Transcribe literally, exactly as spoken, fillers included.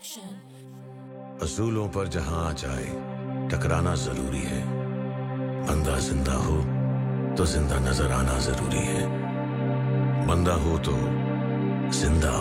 असूलों पर जहां आ जाए टकराना जरूरी है। बंदा जिंदा हो तो जिंदा नजर आना जरूरी है। बंदा हो तो जिंदा